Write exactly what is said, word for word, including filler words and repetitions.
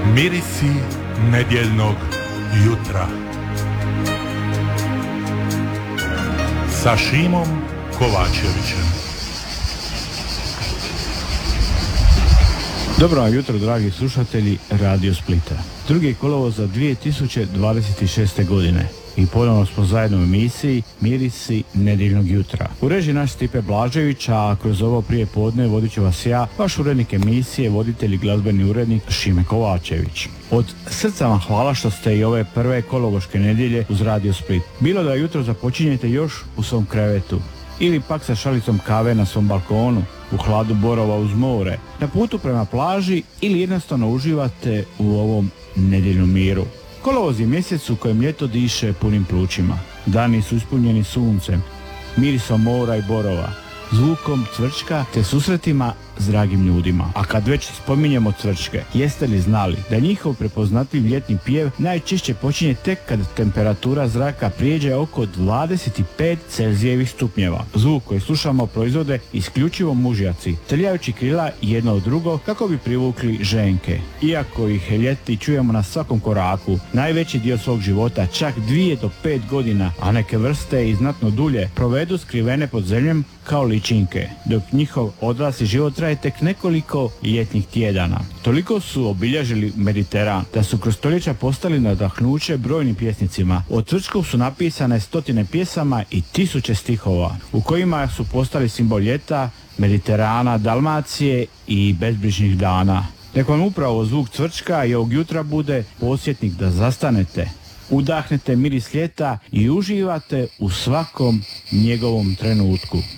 Mirisi nedjeljnog jutra sa Šimom Kovačevićem. Dobro vam jutro, dragi slušatelji Radio Splita. Drugi kolovoza dvije tisuće dvadeset šeste. godine i ponovno smo zajedno u emisiji Mirisi nedjeljnog jutra. U režiji naš Stipe Blažević, a kroz ovo prije podne vodit ću vas ja, vaš urednik emisije, voditelj i glazbeni urednik Šime Kovačević. Od srca vam hvala što ste i ove prve kolovoške nedjelje uz Radio Split. Bilo da jutro započinjete još u svom krevetu ili pak sa šalicom kave na svom balkonu, u hladu borova uz more, na putu prema plaži ili jednostavno uživate u ovom nedjeljnom miru. Kolovoz je mjesec u kojem ljeto diše punim plućima. Dani su ispunjeni suncem, mirisom mora i borova, zvukom cvrčka te susretima s dragim ljudima. A kad već spominjemo cvrčke, jeste li znali da njihov prepoznatljiv ljetni pjev najčešće počinje tek kad temperatura zraka prijeđe oko dvadeset pet Celzijevih stupnjeva. Zvuk koji slušamo proizvode isključivo mužjaci, trljajući krila jedno od drugo kako bi privukli ženke. Iako ih ljeti čujemo na svakom koraku, najveći dio svog života, čak dvije do pet godina, a neke vrste i znatno dulje, provedu skrivene pod zemljem kao ličinke, dok njihov odrasli život traje tek nekoliko ljetnih tjedana. Toliko su obilježili Mediteran da su kroz stoljeća postali nadahnuće brojnim pjesnicima. Od cvrčkov su napisane stotine pjesama i tisuće stihova, u kojima su postali simbol ljeta, Mediterana, Dalmacije i bezbrižnih dana. Nek vam upravo zvuk cvrčka i ovog jutra bude podsjetnik da zastanete, udahnete miris ljeta i uživate u svakom njegovom trenutku.